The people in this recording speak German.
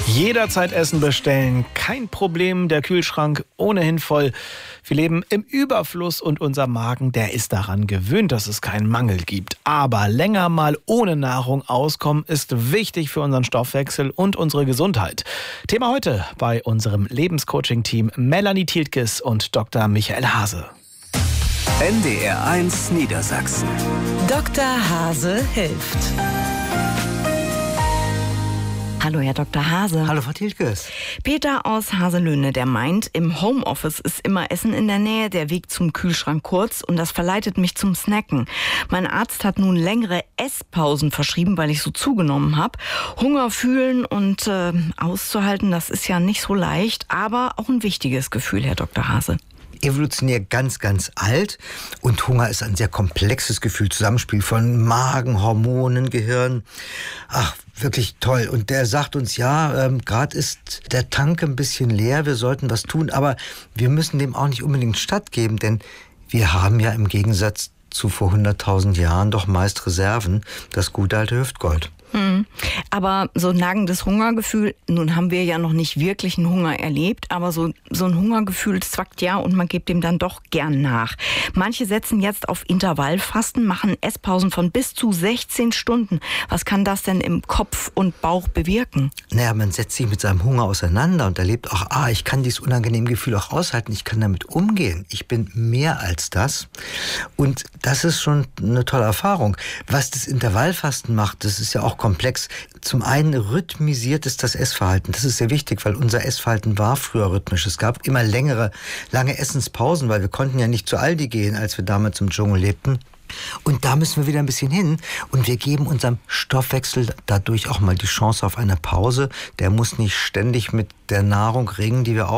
Jederzeit Essen bestellen, kein Problem, der Kühlschrank ohnehin voll. Wir leben im Überfluss und unser Magen, der ist daran gewöhnt, dass es keinen Mangel gibt. Aber länger mal ohne Nahrung auskommen ist wichtig für unseren Stoffwechsel und unsere Gesundheit. Thema heute bei unserem Lebenscoaching-Team Melanie Tieltges und Dr. Michael Hase. NDR 1 Niedersachsen. Dr. Hase hilft. Hallo, Herr Dr. Hase. Hallo, Frau Tieltges. Peter aus Haselöhne, der meint, im Homeoffice ist immer Essen in der Nähe, der Weg zum Kühlschrank kurz und das verleitet mich zum Snacken. Mein Arzt hat nun längere Esspausen verschrieben, weil ich so zugenommen habe. Hunger fühlen und auszuhalten, das ist ja nicht so leicht, aber auch ein wichtiges Gefühl, Herr Dr. Hase. Evolutionär ganz, ganz alt und Hunger ist ein sehr komplexes Gefühl, Zusammenspiel von Magen, Hormonen, Gehirn. Ach, wirklich toll. Und der sagt uns, ja, gerade ist der Tank ein bisschen leer, wir sollten was tun, aber wir müssen dem auch nicht unbedingt stattgeben, denn wir haben ja im Gegensatz zu vor 100.000 Jahren doch meist Reserven, das gute alte Hüftgold. Aber so ein nagendes Hungergefühl, nun haben wir ja noch nicht wirklich einen Hunger erlebt, aber so ein Hungergefühl zwackt ja und man gibt dem dann doch gern nach. Manche setzen jetzt auf Intervallfasten, machen Esspausen von bis zu 16 Stunden. Was kann das denn im Kopf und Bauch bewirken? Naja, man setzt sich mit seinem Hunger auseinander und erlebt auch, ich kann dieses unangenehme Gefühl auch aushalten, ich kann damit umgehen. Ich bin mehr als das. Und das ist schon eine tolle Erfahrung. Was das Intervallfasten macht, das ist ja auch komplex. Zum einen rhythmisiert es das Essverhalten. Das ist sehr wichtig, weil unser Essverhalten war früher rhythmisch. Es gab immer lange Essenspausen, weil wir konnten ja nicht zu Aldi gehen, als wir damals im Dschungel lebten. Und da müssen wir wieder ein bisschen hin und wir geben unserem Stoffwechsel dadurch auch mal die Chance auf eine Pause. Der muss nicht ständig mit der Nahrung ringen, die wir